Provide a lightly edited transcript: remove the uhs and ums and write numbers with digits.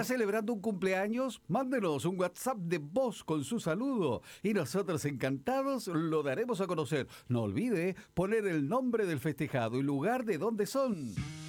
¿Está celebrando un cumpleaños? Mándenos un WhatsApp de voz con su saludo y nosotros encantados lo daremos a conocer. No olvide poner el nombre del festejado y lugar de donde son.